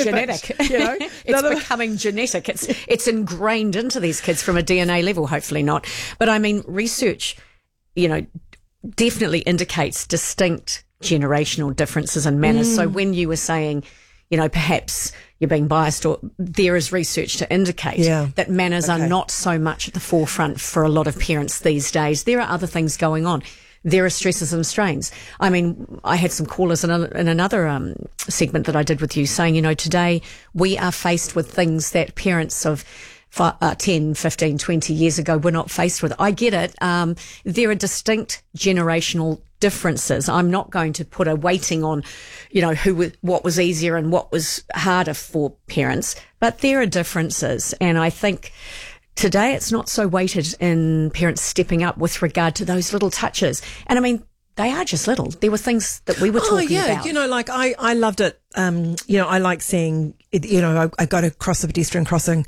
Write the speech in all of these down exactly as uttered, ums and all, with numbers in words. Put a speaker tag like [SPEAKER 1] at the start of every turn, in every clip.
[SPEAKER 1] genetic.
[SPEAKER 2] But, you know,
[SPEAKER 1] it's becoming genetic. It's it's ingrained into these kids from a D N A level. Hopefully not. But I mean, research, you know, definitely indicates distinct generational differences in manners. Mm. So when you were saying, you know, perhaps you're being biased, or there is research to indicate
[SPEAKER 2] yeah.
[SPEAKER 1] that manners okay. are not so much at the forefront for a lot of parents these days. There are other things going on. There are stresses and strains. I mean, I had some callers in, a, in another um, segment that I did with you saying, you know, today we are faced with things that parents of five, uh, ten, fifteen, twenty years ago were not faced with. I get it. Um, there are distinct generational differences. I'm not going to put a weighting on, you know, who what was easier and what was harder for parents, but there are differences. And I think today it's not so weighted in parents stepping up with regard to those little touches. And I mean, they are just little. There were things that we were talking
[SPEAKER 2] oh, yeah.
[SPEAKER 1] about.
[SPEAKER 2] You know, like I, I loved it. Um, you know, I like seeing it, you know, I, I got across the pedestrian crossing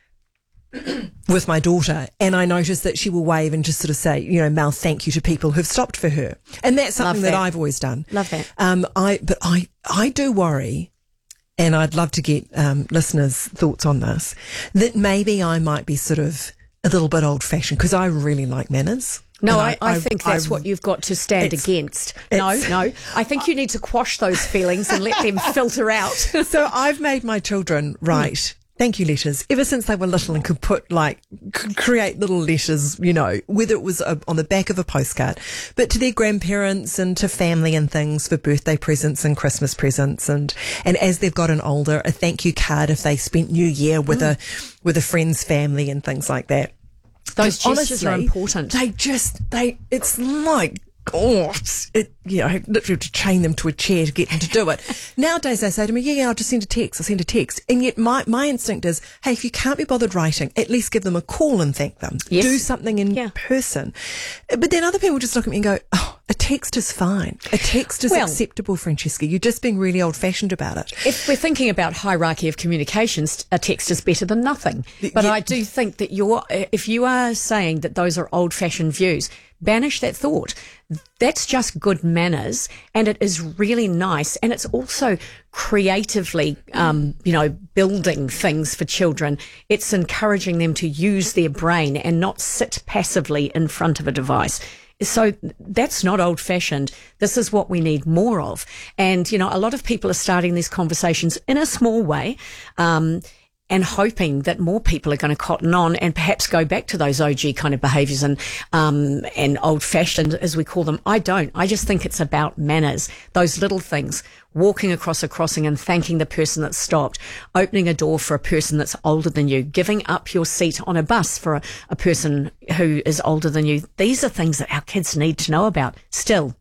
[SPEAKER 2] with my daughter, and I noticed that she will wave and just sort of say, you know, mouth thank you to people who've stopped for her. And that's something that. that I've always done.
[SPEAKER 1] Love that.
[SPEAKER 2] Um, I, but I, I do worry, and I'd love to get, um, listeners' thoughts on this, that maybe I might be sort of a little bit old fashioned, because I really like manners.
[SPEAKER 1] No, I, I, I think that's I, what you've got to stand it's, against. No, it's, no. I think you need to quash those feelings and let them filter out.
[SPEAKER 2] So I've made my children write thank you letters ever since they were little, and could put like, could create little letters, you know, whether it was a, on the back of a postcard, but to their grandparents and to family and things for birthday presents and Christmas presents. And, and as they've gotten older, a thank you card if they spent New Year with mm. a, with a friend's family and things like that.
[SPEAKER 1] Those gestures honestly, are important.
[SPEAKER 2] They just, they, it's like, oh, it, you know, literally to chain them to a chair to get them to do it. Nowadays they say to me, yeah, yeah, I'll just send a text, I'll send a text. And yet my, my instinct is, hey, if you can't be bothered writing, at least give them a call and thank them.
[SPEAKER 1] Yes.
[SPEAKER 2] Do something in yeah. person. But then other people just look at me and go, oh, a text is fine. A text is well, acceptable, Francesca. You're just being really old-fashioned about it.
[SPEAKER 1] If we're thinking about hierarchy of communications, a text is better than nothing. But yeah. I do think that you're, if you are saying that those are old-fashioned views, banish that thought. That's just good manners, and it is really nice, and it's also creatively, um, you know, building things for children. It's encouraging them to use their brain and not sit passively in front of a device. So that's not old-fashioned. This is what we need more of. And, you know, a lot of people are starting these conversations in a small way, um, and hoping that more people are going to cotton on and perhaps go back to those O G kind of behaviours and um, and old-fashioned, as we call them. I don't. I just think it's about manners, those little things, walking across a crossing and thanking the person that stopped, opening a door for a person that's older than you, giving up your seat on a bus for a, a person who is older than you. These are things that our kids need to know about still.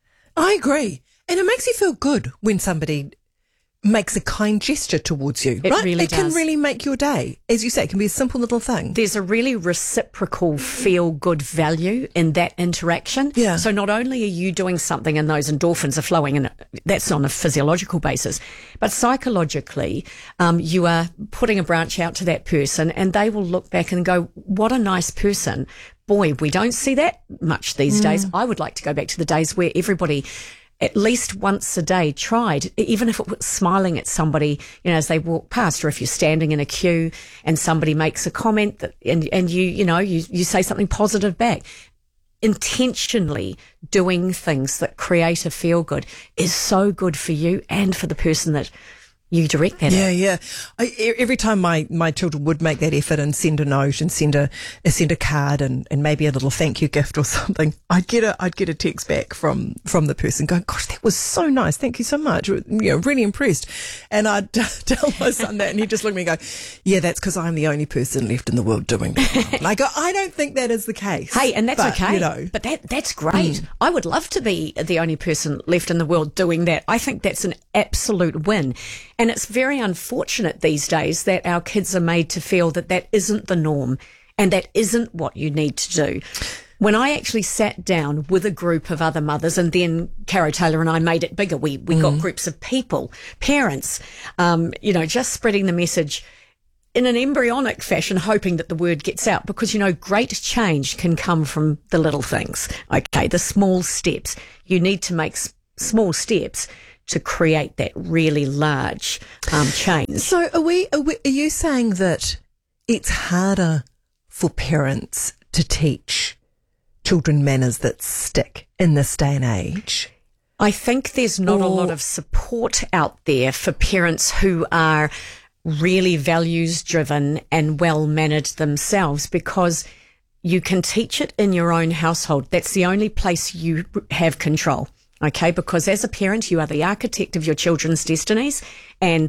[SPEAKER 2] I agree. And it makes you feel good when somebody makes a kind gesture towards you,
[SPEAKER 1] it
[SPEAKER 2] right?
[SPEAKER 1] Really
[SPEAKER 2] it
[SPEAKER 1] does.
[SPEAKER 2] Can really make your day. As you say, it can be a simple little thing.
[SPEAKER 1] There's a really reciprocal feel-good value in that interaction.
[SPEAKER 2] Yeah.
[SPEAKER 1] So not only are you doing something and those endorphins are flowing, and that's on a physiological basis, but psychologically, um, you are putting a branch out to that person, and they will look back and go, what a nice person. Boy, we don't see that much these mm. days. I would like to go back to the days where everybody at least once a day tried, even if it was smiling at somebody, you know, as they walk past, or if you're standing in a queue and somebody makes a comment that, and, and you, you know, you, you say something positive back. Intentionally doing things that create a feel good is so good for you and for the person that you direct that
[SPEAKER 2] yeah,
[SPEAKER 1] at.
[SPEAKER 2] Yeah, yeah. Every time my, my children would make that effort and send a note and send a, send a card and, and maybe a little thank you gift or something, I'd get a, I'd get a text back from, from the person going, gosh, that was so nice. Thank you so much. You know, really impressed. And I'd tell my son that, and he'd just look at me and go, yeah, that's because I'm the only person left in the world doing that. And I go, I don't think that is the case.
[SPEAKER 1] Hey, and that's
[SPEAKER 2] but,
[SPEAKER 1] okay.
[SPEAKER 2] You know,
[SPEAKER 1] but that, that's great. Mm. I would love to be the only person left in the world doing that. I think that's an absolute win. And it's very unfortunate these days that our kids are made to feel that that isn't the norm and that isn't what you need to do. When I actually sat down with a group of other mothers, and then Caro Taylor and I made it bigger, we, we mm. got groups of people, parents, um, you know, just spreading the message in an embryonic fashion, hoping that the word gets out, because, you know, great change can come from the little things. Okay, the small steps. You need to make s- small steps to create that really large um, change.
[SPEAKER 2] So are we, are we, are you saying that it's harder for parents to teach children manners that stick in this day and age?
[SPEAKER 1] I think there's not or, a lot of support out there for parents who are really values driven and well mannered themselves, because you can teach it in your own household. That's the only place you have control. Okay, because as a parent, you are the architect of your children's destinies, and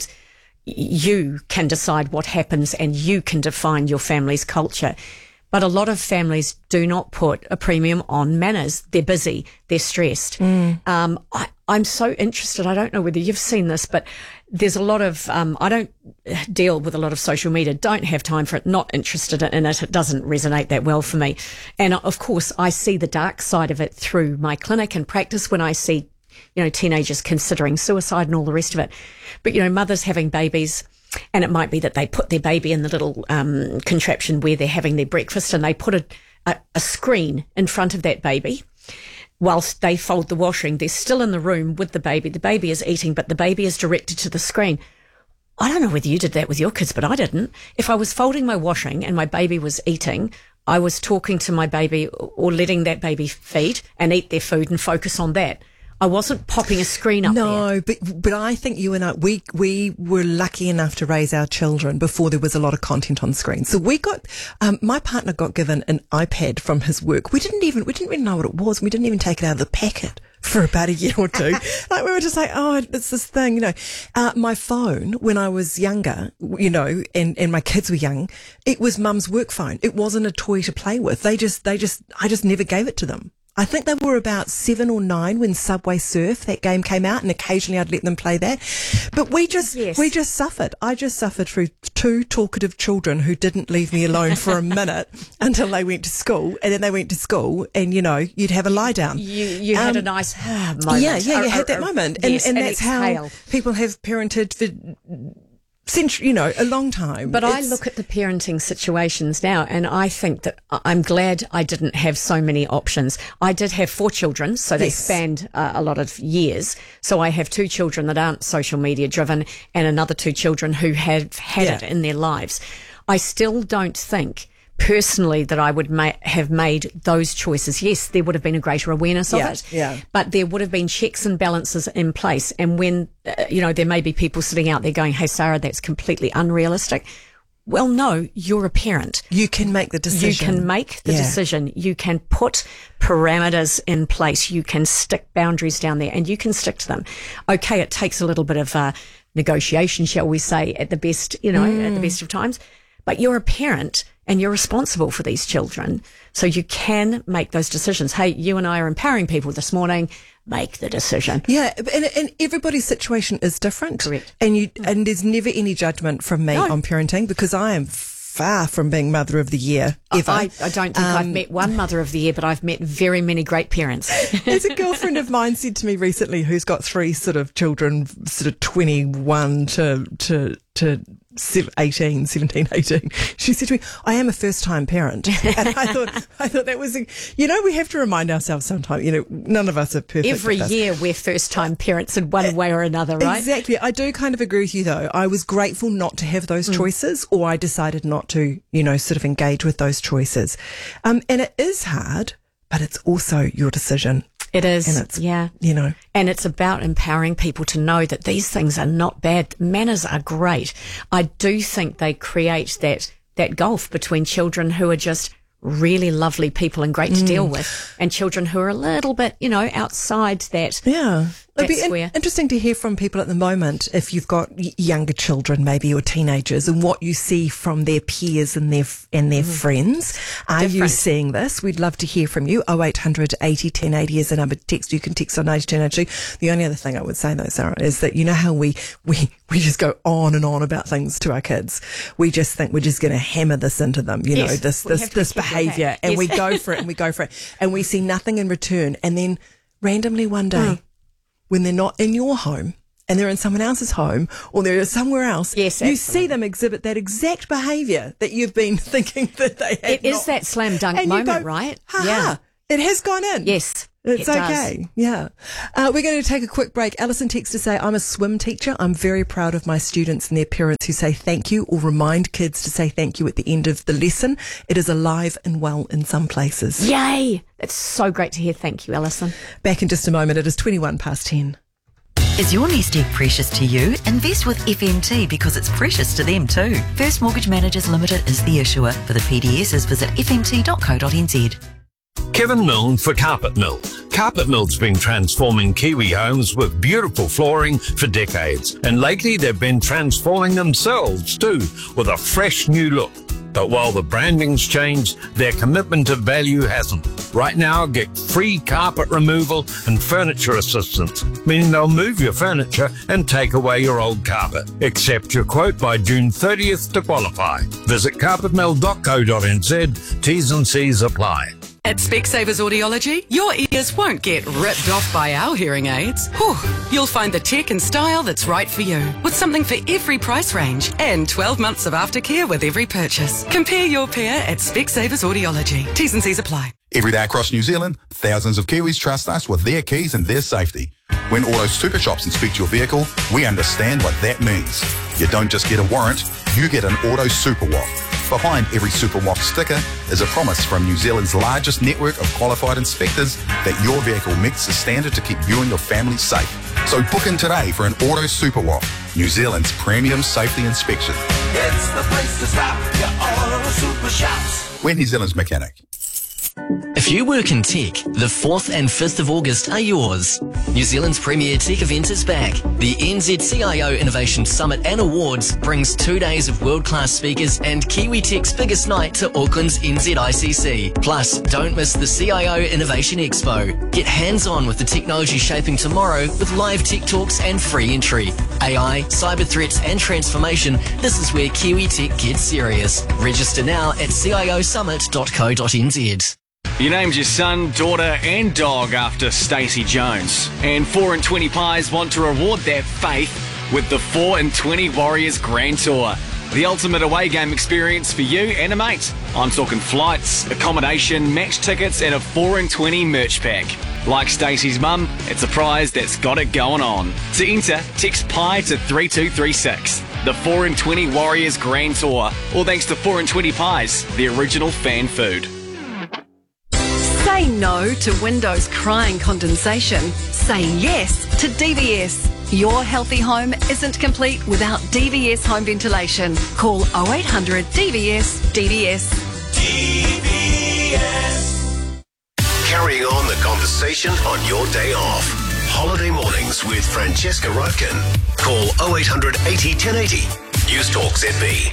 [SPEAKER 1] you can decide what happens and you can define your family's culture. But a lot of families do not put a premium on manners. They're busy. They're stressed. Mm. Um, I, I'm so interested. I don't know whether you've seen this, but there's a lot of, um, I don't deal with a lot of social media, don't have time for it, not interested in it. It doesn't resonate that well for me. And of course, I see the dark side of it through my clinic and practice when I see, you know, teenagers considering suicide and all the rest of it. But, you know, mothers having babies, and it might be that they put their baby in the little um, contraption where they're having their breakfast, and they put a, a, a screen in front of that baby whilst they fold the washing. They're still in the room with the baby. The baby is eating, but the baby is directed to the screen. I don't know whether you did that with your kids, but I didn't. If I was folding my washing and my baby was eating, I was talking to my baby or letting that baby feed and eat their food and focus on that. I wasn't popping a screen up
[SPEAKER 2] no,
[SPEAKER 1] there.
[SPEAKER 2] No, but but I think you and I, we we were lucky enough to raise our children before there was a lot of content on screen. So we got, um, my partner got given an iPad from his work. We didn't even, we didn't even know what it was. We didn't even take it out of the packet for about a year or two. Like, we were just like, oh, it's this thing, you know. Uh, my phone, when I was younger, you know, and, and my kids were young, it was mum's work phone. It wasn't a toy to play with. They just, they just, I just never gave it to them. I think they were about seven or nine when Subway Surf, that game, came out, and occasionally I'd let them play that. But we just, yes. we just suffered. I just suffered through two talkative children who didn't leave me alone for a minute until they went to school, and then they went to school, and you know, you'd have a lie down.
[SPEAKER 1] You, you um, had a nice ah, moment.
[SPEAKER 2] Yeah, yeah, you
[SPEAKER 1] or,
[SPEAKER 2] had
[SPEAKER 1] or,
[SPEAKER 2] that
[SPEAKER 1] or,
[SPEAKER 2] moment, and,
[SPEAKER 1] yes,
[SPEAKER 2] and, and
[SPEAKER 1] that's
[SPEAKER 2] how people have parented for century, you know, a long time.
[SPEAKER 1] But
[SPEAKER 2] it's,
[SPEAKER 1] I look at the parenting situations now, and I think that I'm glad I didn't have so many options. I did have four children, so they yes. spanned uh, a lot of years. So I have two children that aren't social media driven, and another two children who have had yeah. it in their lives. I still don't think personally that I would ma- have made those choices. Yes, there would have been a greater awareness of
[SPEAKER 2] yeah,
[SPEAKER 1] it,
[SPEAKER 2] yeah.
[SPEAKER 1] but there would have been checks and balances in place. And when, uh, you know, there may be people sitting out there going, hey, Sarah, that's completely unrealistic. Well, no, you're a parent.
[SPEAKER 2] You can make the decision.
[SPEAKER 1] You can make the
[SPEAKER 2] yeah.
[SPEAKER 1] decision. You can put parameters in place. You can stick boundaries down there, and you can stick to them. Okay, it takes a little bit of uh, negotiation, shall we say, at the best, you know, mm. at the best of times. But you're a parent and you're responsible for these children. So you can make those decisions. Hey, you and I are empowering people this morning. Make the decision.
[SPEAKER 2] Yeah, and, and everybody's situation is different.
[SPEAKER 1] Correct.
[SPEAKER 2] And you, and there's never any judgment from me
[SPEAKER 1] no.
[SPEAKER 2] on parenting, because I am far from being Mother of the Year ever.
[SPEAKER 1] I, I don't think um, I've met one Mother of the Year, but I've met very many great parents.
[SPEAKER 2] There's a girlfriend of mine said to me recently, who's got three sort of children, sort of twenty-one to to to eighteen, seventeen, eighteen. She said to me, I am a first time parent. And I thought, I thought that was, a, you know, we have to remind ourselves sometimes, you know, none of us are perfect.
[SPEAKER 1] Every year we're first time parents in one way or another, right?
[SPEAKER 2] Exactly. I do kind of agree with you though. I was grateful not to have those mm. choices, or I decided not to, you know, sort of engage with those choices. Um, and it is hard, but it's also your decision.
[SPEAKER 1] It is,
[SPEAKER 2] and it's,
[SPEAKER 1] yeah.
[SPEAKER 2] You know.
[SPEAKER 1] And it's about empowering people to know that these things are not bad. Manners are great. I do think they create that, that gulf between children who are just really lovely people and great to
[SPEAKER 2] mm.
[SPEAKER 1] deal with, and children who are a little bit, you know, outside that.
[SPEAKER 2] Yeah. It'd be
[SPEAKER 1] in-
[SPEAKER 2] interesting to hear from people at the moment, if you've got y- younger children maybe, or teenagers, and what you see from their peers and their f- and their mm. friends. Are Different. you seeing this? We'd love to hear from you. oh eight hundred eighty ten eighty is the number to text. You can text on eighty ten eighty. The only other thing I would say though, Sarah, is that you know how we, we, we just go on and on about things to our kids. We just think we're just going to hammer this into them, you
[SPEAKER 1] yes,
[SPEAKER 2] know, this, this, this behaviour, and yes. we go for it and we go for it, and we see nothing in return. And then randomly one day, mm. when they're not in your home and they're in someone else's home, or they're somewhere else,
[SPEAKER 1] yes,
[SPEAKER 2] you
[SPEAKER 1] absolutely.
[SPEAKER 2] see them exhibit that exact behaviour that you've been thinking that they had.
[SPEAKER 1] It
[SPEAKER 2] not.
[SPEAKER 1] is that slam dunk
[SPEAKER 2] and
[SPEAKER 1] moment,
[SPEAKER 2] you go,
[SPEAKER 1] right?
[SPEAKER 2] Ha
[SPEAKER 1] yeah.
[SPEAKER 2] ha. It has gone in.
[SPEAKER 1] Yes.
[SPEAKER 2] It's
[SPEAKER 1] it
[SPEAKER 2] okay.
[SPEAKER 1] Does.
[SPEAKER 2] Yeah. Uh, we're going to take a quick break. Alison texts to say, I'm a swim teacher. I'm very proud of my students and their parents who say thank you or remind kids to say thank you at the end of the lesson. It is alive and well in some places.
[SPEAKER 1] Yay. That's so great to hear. Thank you, Alison.
[SPEAKER 2] Back in just a moment. It is twenty-one past ten.
[SPEAKER 3] Is your nest egg precious to you? Invest with F M T because it's precious to them too. First Mortgage Managers Limited is the issuer. For the P D Ss, visit f m t dot co dot n z.
[SPEAKER 4] Kevin Milne for Carpet Mill. Carpet Mill's been transforming Kiwi homes with beautiful flooring for decades, and lately they've been transforming themselves too with a fresh new look. But while the branding's changed, their commitment to value hasn't. Right now, get free carpet removal and furniture assistance, meaning they'll move your furniture and take away your old carpet. Accept your quote by June thirtieth to qualify. Visit carpet mill dot co dot n z. T's and C's apply.
[SPEAKER 5] At Specsavers Audiology, your ears won't get ripped off by our hearing aids. Whew. You'll find the tech and style that's right for you, with something for every price range and twelve months of aftercare with every purchase. Compare your pair at Specsavers Audiology. T's and C's apply.
[SPEAKER 6] Every day across New Zealand, thousands of Kiwis trust us with their keys and their safety. When Auto Super Shops inspect your vehicle, we understand what that means. You don't just get a warrant, you get an Auto Super Walk. Behind every Super Walk sticker is a promise from New Zealand's largest network of qualified inspectors that your vehicle meets the standard to keep you and your family safe. So book in today for an Auto Super Walk, New Zealand's premium safety inspection.
[SPEAKER 7] It's the place to stop, your Auto Super Shops.
[SPEAKER 6] We're New Zealand's mechanic.
[SPEAKER 8] If you work in tech, the fourth and fifth of August are yours. New Zealand's premier tech event is back. The N Z C I O Innovation Summit and Awards brings two days of world-class speakers and Kiwi Tech's biggest night to Auckland's N Z I C C. Plus, don't miss the C I O Innovation Expo. Get hands-on with the technology shaping tomorrow with live tech talks and free entry. A I, cyber threats and transformation, this is where Kiwi Tech gets serious. Register now at c i o summit dot co dot n z.
[SPEAKER 9] You named your son, daughter and dog after Stacey Jones. And four and twenty Pies want to reward that faith with the four and twenty Warriors Grand Tour. The ultimate away game experience for you and a mate. I'm talking flights, accommodation, match tickets and a four and twenty merch pack. Like Stacey's mum, it's a prize that's got it going on. To enter, text PIE to three two three six. The four and twenty Warriors Grand Tour. All thanks to four and twenty Pies, the original fan food.
[SPEAKER 10] Say no to windows crying condensation. Say yes to D V S. Your healthy home isn't complete without D V S home ventilation. Call oh eight hundred D V S D V S.
[SPEAKER 7] D V S.
[SPEAKER 11] Carrying on the conversation on your day off. Holiday Mornings with Francesca Rudkin. Call oh eight hundred eighty ten eighty. News Talk Z B.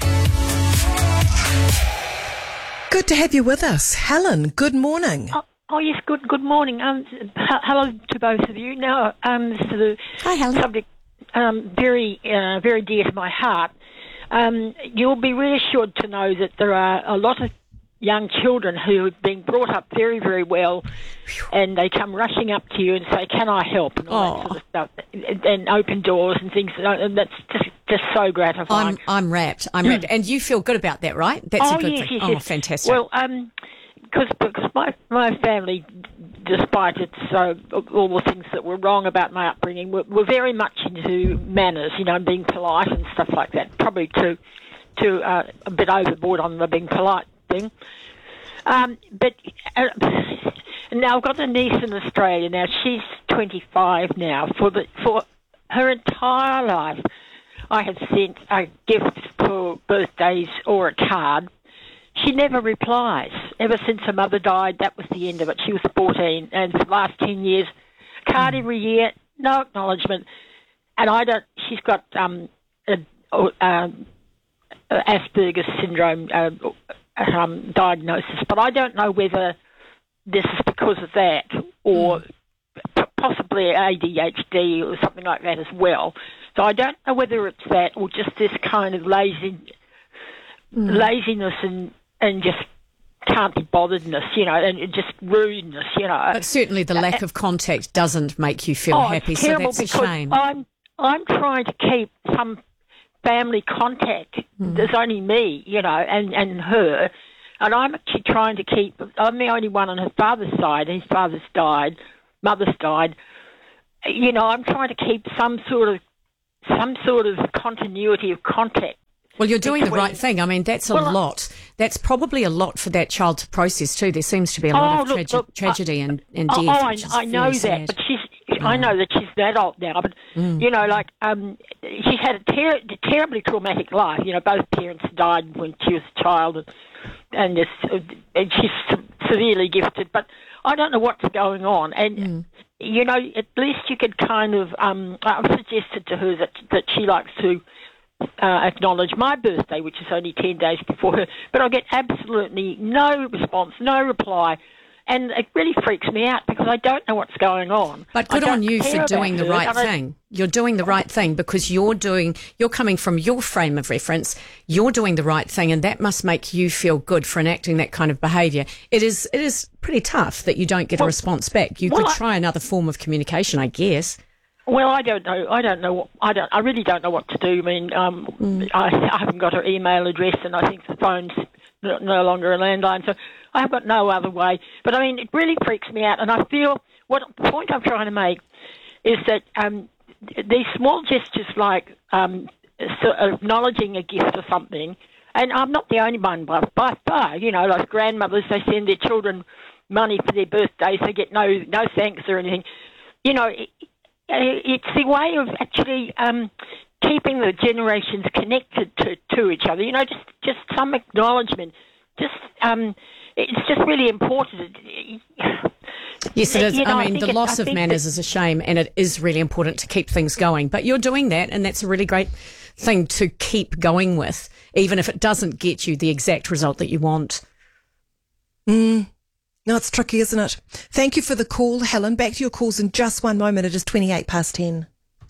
[SPEAKER 2] Good to have you with us. Helen, good morning.
[SPEAKER 12] Oh, oh yes, good good morning. Um, h- hello to both of you. Now, um, this is a
[SPEAKER 1] Hi, Helen.
[SPEAKER 12] subject um, very, uh, very dear to my heart. Um, you'll be reassured to know that there are a lot of young children who have been brought up very, very well, and they come rushing up to you and say, "Can I help?" and all
[SPEAKER 1] Oh.
[SPEAKER 12] that sort of stuff, and, and open doors and things. And that's just just so gratifying.
[SPEAKER 1] I'm I'm wrapped. I'm wrapped, and you feel good about that, right? That's
[SPEAKER 12] oh,
[SPEAKER 1] a good
[SPEAKER 12] yes,
[SPEAKER 1] thing.
[SPEAKER 12] yes,
[SPEAKER 1] oh,
[SPEAKER 12] yes.
[SPEAKER 1] fantastic.
[SPEAKER 12] Well, um, cause, because my my family, despite its uh, all the things that were wrong about my upbringing, were, were very much into manners, you know, being polite and stuff like that. Probably too too uh, a bit overboard on the being polite thing. Um, but uh, now I've got a niece in Australia. Now she's twenty-five now. For the for her entire life, I have sent a gift for birthdays or a card. She never replies. Ever since her mother died, that was the end of it. She was fourteen, and for the last ten years, card every year, no acknowledgement. And I don't. She's got um, a, uh, Asperger's syndrome uh, um, diagnosis, but I don't know whether this is because of that or p- possibly A D H D or something like that as well. So I don't know whether it's that or just this kind of lazy, mm. laziness and and just can't be botheredness, you know, and just rudeness, you know.
[SPEAKER 1] But certainly the lack of contact doesn't make you feel
[SPEAKER 12] oh,
[SPEAKER 1] happy,
[SPEAKER 12] it's
[SPEAKER 1] so
[SPEAKER 12] terrible
[SPEAKER 1] that's a
[SPEAKER 12] because
[SPEAKER 1] shame.
[SPEAKER 12] I'm I'm trying to keep some family contact.
[SPEAKER 1] Mm.
[SPEAKER 12] There's only me, you know, and, and her, and I'm actually trying to keep. I'm the only one on her father's side. His father's died, mother's died. You know, I'm trying to keep some sort of some sort of continuity of contact.
[SPEAKER 1] Well, you're doing
[SPEAKER 12] between,
[SPEAKER 1] the right thing. I mean, that's a
[SPEAKER 12] well,
[SPEAKER 1] lot. That's probably a lot for that child to process too. There seems to be a lot
[SPEAKER 12] oh,
[SPEAKER 1] of
[SPEAKER 12] look,
[SPEAKER 1] trage-
[SPEAKER 12] look,
[SPEAKER 1] tragedy
[SPEAKER 12] I,
[SPEAKER 1] and, and
[SPEAKER 12] oh,
[SPEAKER 1] death.
[SPEAKER 12] Oh,
[SPEAKER 1] which is
[SPEAKER 12] I, I know that,
[SPEAKER 1] sad.
[SPEAKER 12] but she's. I know that she's an adult now, but
[SPEAKER 1] Mm.
[SPEAKER 12] you know, like um, she's had a ter- terribly traumatic life. You know, both parents died when she was a child, and and, this, uh, and she's se- severely gifted. But I don't know what's going on, and
[SPEAKER 1] Mm.
[SPEAKER 12] you know, at least you could kind of. Um, I've suggested to her that that she likes to. Uh, acknowledge my birthday, which is only ten days before her, but I get absolutely no response, no reply, and it really freaks me out because I don't know what's going on.
[SPEAKER 1] But good
[SPEAKER 12] I
[SPEAKER 1] on
[SPEAKER 12] don't
[SPEAKER 1] you
[SPEAKER 12] care
[SPEAKER 1] for doing
[SPEAKER 12] about
[SPEAKER 1] the
[SPEAKER 12] her,
[SPEAKER 1] right
[SPEAKER 12] and I-
[SPEAKER 1] thing. You're doing the right thing because you're doing, you're coming from your frame of reference. You're doing the right thing, and that must make you feel good for enacting that kind of behaviour. It is, it is pretty tough that you don't get
[SPEAKER 12] Well,
[SPEAKER 1] a response back. You
[SPEAKER 12] well,
[SPEAKER 1] could
[SPEAKER 12] I-
[SPEAKER 1] try another form of communication, I guess.
[SPEAKER 12] Well, I don't know. I don't know. What, I don't. I really don't know what to do. I mean, um,
[SPEAKER 1] Mm.
[SPEAKER 12] I, I haven't got her email address, and I think the phone's no, no longer a landline, so I have got no other way. But I mean, it really freaks me out, and I feel what the point I'm trying to make is that um, these small gestures, like um, so acknowledging a gift or something, and I'm not the only one by, by far. You know, like grandmothers, they send their children money for their birthdays, they get no no thanks or anything. You know. It, It's the way of actually um, keeping the generations connected to, to each other. You know, just just some acknowledgement. Just um, it's just really important.
[SPEAKER 1] Yes, it is.
[SPEAKER 12] You know,
[SPEAKER 1] I mean,
[SPEAKER 12] think
[SPEAKER 1] the
[SPEAKER 12] it-
[SPEAKER 1] loss
[SPEAKER 12] I
[SPEAKER 1] of
[SPEAKER 12] think
[SPEAKER 1] manners
[SPEAKER 12] that-
[SPEAKER 1] is a shame, and it is really important to keep things going. But you're doing that, and that's a really great thing to keep going with, even if it doesn't get you the exact result that you want.
[SPEAKER 2] Mm. No, it's tricky, isn't it? Thank you for the call, Helen. Back to your calls in just one moment. It is twenty-eight past ten.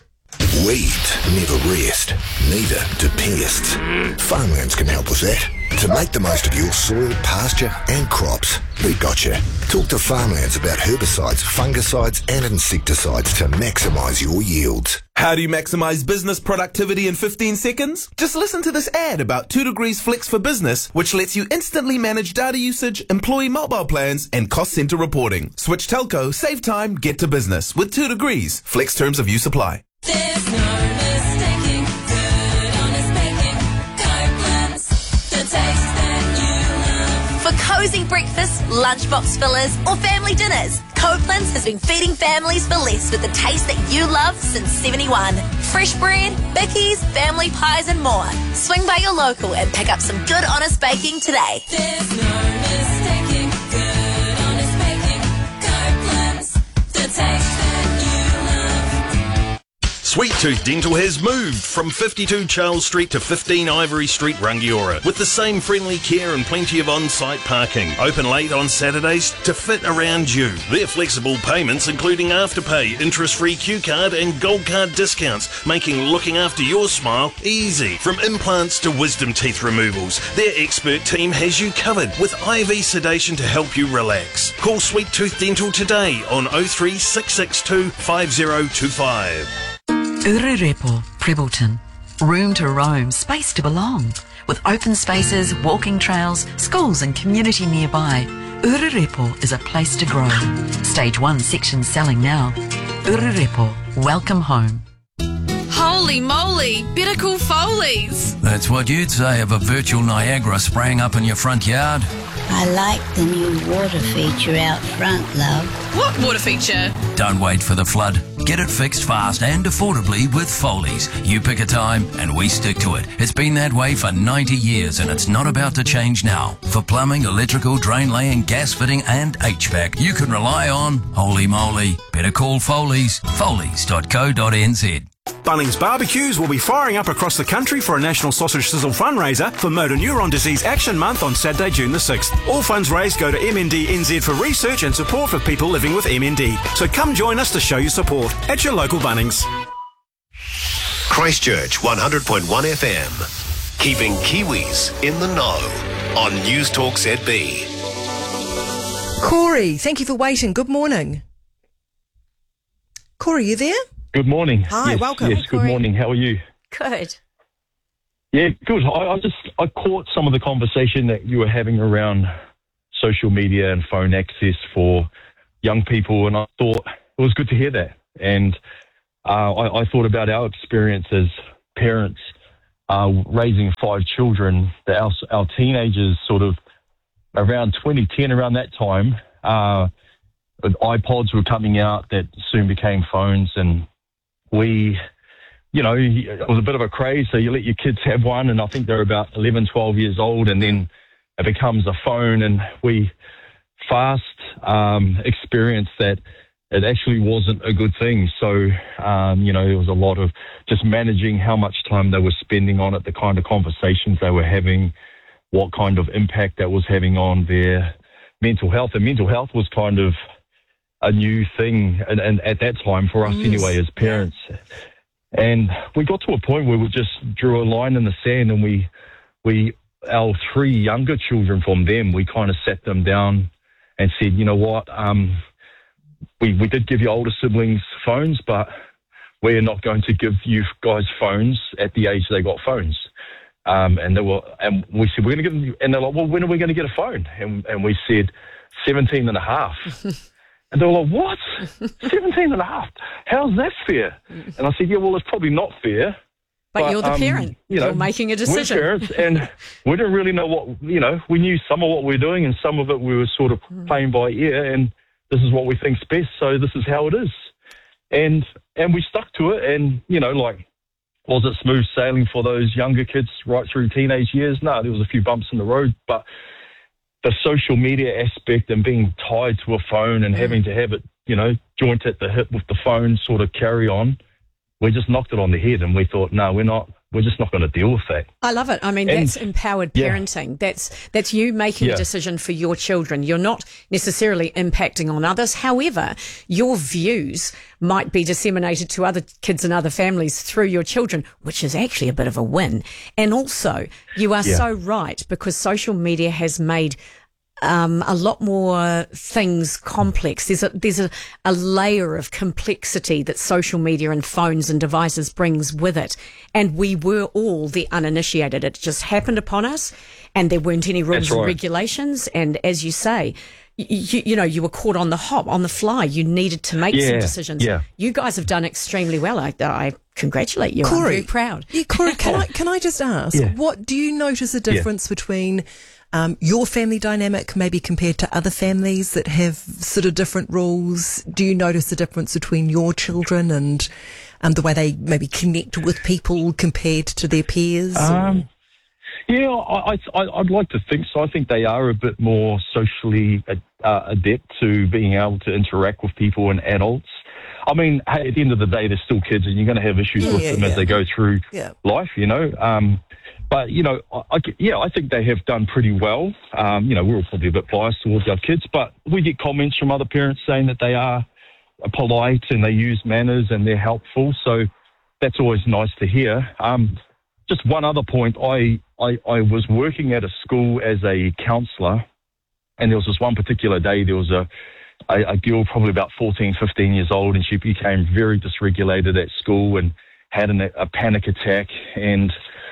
[SPEAKER 11] Weeds never rest, neither do pests. Farmlands can help with that. To make the most of your soil, pasture and crops, we've got you. Talk to Farmlands about herbicides, fungicides and insecticides to maximise your yields.
[SPEAKER 13] How do you maximise business productivity in fifteen seconds? Just listen to this ad about two degrees Flex for Business, which lets you instantly manage data usage, employee mobile plans and cost centre reporting. Switch telco, save time, get to business with two degrees. Flex terms of use apply.
[SPEAKER 14] There's no mistaking good, honest baking. Copeland's, the taste that you love.
[SPEAKER 15] For cosy breakfasts, lunchbox fillers, or family dinners, Copeland's has been feeding families for less with the taste that you love since seventy-one. Fresh bread, bickies, family pies, and more. Swing by your local and pick up some good, honest baking today.
[SPEAKER 14] There's no mistaking good, honest baking. Copeland's, the taste that you love.
[SPEAKER 16] Sweet Tooth Dental has moved from fifty-two Charles Street to fifteen Ivory Street, Rangiora, with the same friendly care and plenty of on-site parking. Open late on Saturdays to fit around you. Their flexible payments, including Afterpay, interest-free Q card and Gold Card discounts, making looking after your smile easy. From implants to wisdom teeth removals, their expert team has you covered with I V sedation to help you relax. Call Sweet Tooth Dental today on oh three six six two five oh two five.
[SPEAKER 3] Ururepo, Prebbleton. Room to roam, space to belong. With open spaces, walking trails, schools and community nearby, Ururepo is a place to grow. Stage one section selling now. Ururepo, welcome home.
[SPEAKER 17] Holy moly, better call Foley's.
[SPEAKER 18] That's what you'd say of a virtual Niagara spraying up in your front yard.
[SPEAKER 19] I like the new water feature out front, love.
[SPEAKER 17] What water feature?
[SPEAKER 18] Don't wait for the flood. Get it fixed fast and affordably with Foley's. You pick a time and we stick to it. It's been that way for ninety years and it's not about to change now. For plumbing, electrical, drain laying, gas fitting and H V A C, you can rely on Holy Moly. Better call Foley's. Foley's dot co dot n z.
[SPEAKER 20] Bunnings Barbecues will be firing up across the country for a National Sausage Sizzle fundraiser for Motor Neuron Disease Action Month on Saturday, June the sixth. All funds raised go to M N D N Z for research and support for people living with M N D. So come join us to show your support at your local Bunnings.
[SPEAKER 11] Christchurch one hundred point one F M. Keeping Kiwis in the know on News Talk Z B.
[SPEAKER 2] Corey, thank you for waiting. Good morning. Corey, you there?
[SPEAKER 21] Good morning.
[SPEAKER 2] Hi,
[SPEAKER 21] yes,
[SPEAKER 2] welcome.
[SPEAKER 21] Yes,
[SPEAKER 2] Hi,
[SPEAKER 21] good
[SPEAKER 2] Corey.
[SPEAKER 21] morning. How are you?
[SPEAKER 1] Good.
[SPEAKER 21] Yeah, good. I, I just I caught some of the conversation that you were having around social media and phone access for young people, and I thought it was good to hear that. And uh, I, I thought about our experience as parents uh, raising five children. That our, our teenagers, sort of around twenty ten, around that time, uh, iPods were coming out that soon became phones, and we, you know, it was a bit of a craze. So you let your kids have one, and I think they're about eleven, twelve years old, and then it becomes a phone, and we fast um, experienced that it actually wasn't a good thing. So, um, you know, there was a lot of just managing how much time they were spending on it, the kind of conversations they were having, what kind of impact that was having on their mental health. And mental health was kind of a new thing, and, and at that time for us
[SPEAKER 2] Yes.
[SPEAKER 21] anyway, as parents. And we got to a point where we just drew a line in the sand, and we, we, our three younger children from them, we kind of sat them down and said, you know what, um, we, we did give your older siblings phones, but we're not going to give you guys phones at the age they got phones. Um, and they were, and we said, we're going to give them, and they're like, well, when are we going to get a phone? And, and we said, seventeen and a half. And they were like, what? seventeen and a half? How's that fair? And I said, yeah, well, it's probably not fair.
[SPEAKER 1] But, you're the
[SPEAKER 21] um,
[SPEAKER 1] parent.
[SPEAKER 21] You know,
[SPEAKER 1] You're making a decision.
[SPEAKER 21] We're parents, and we didn't really know what, you know, we knew some of what we were doing, and some of it we were sort of playing by ear, and this is what we think's best, so this is how it is. And and we stuck to it, and, you know, like, was it smooth sailing for those younger kids right through teenage years? No, there was a few bumps in the road, but the social media aspect and being tied to a phone and having to have it, you know, joint at the hip with the phone sort of carry on, we just knocked it on the head, and we thought, no, we're not, we're just not going to deal with that.
[SPEAKER 1] I love it. I mean,
[SPEAKER 21] And-
[SPEAKER 1] that's empowered
[SPEAKER 21] yeah.
[SPEAKER 1] parenting. That's that's you making
[SPEAKER 21] Yeah.
[SPEAKER 1] a decision for your children. You're not necessarily impacting on others. However, your views might be disseminated to other kids and other families through your children, which is actually a bit of a win. And also, you are
[SPEAKER 22] Yeah.
[SPEAKER 1] so right, because social media has made um, a lot more things complex. There's a there's a, a layer of complexity that social media and phones and devices brings with it. And we were all the uninitiated. It just happened upon us, and there weren't any rules
[SPEAKER 21] That's
[SPEAKER 1] and
[SPEAKER 21] right.
[SPEAKER 1] regulations. And as you say, you, you know, you were caught on the hop, on the fly. You needed to make some
[SPEAKER 21] Yeah,
[SPEAKER 1] decisions.
[SPEAKER 21] yeah.
[SPEAKER 1] You guys have done extremely well. I, I congratulate you. I'm
[SPEAKER 2] Corey,
[SPEAKER 1] very proud.
[SPEAKER 2] Yeah, Corey, can I can I just ask,
[SPEAKER 1] Yeah.
[SPEAKER 2] what do you notice a
[SPEAKER 1] Yeah.
[SPEAKER 2] difference between um, your family dynamic, maybe compared to other families that have sort of different rules? Do you notice a difference between your children and um, the way they maybe connect with people compared to their peers?
[SPEAKER 21] Um, yeah, I, I, I'd like to think so. I think they are a bit more socially uh, adept to being able to interact with people and adults. I mean, hey, at the end of the day, they're still kids, and you're going to have issues
[SPEAKER 2] Yeah,
[SPEAKER 21] with
[SPEAKER 2] yeah,
[SPEAKER 21] them
[SPEAKER 2] yeah.
[SPEAKER 21] as they go through
[SPEAKER 2] Yeah.
[SPEAKER 21] life, you know. Um, but, you know, I, I, yeah, I think they have done pretty well. Um, you know, we're all probably a bit biased towards our kids, but we get comments from other parents saying that they are polite and they use manners and they're helpful. So that's always nice to hear. Um, just one other point, I, I, I was working at a school as a counsellor, and there was this one particular day, there was a, a, a girl probably about fourteen, fifteen years old, and she became very dysregulated at school and had an, a panic attack, and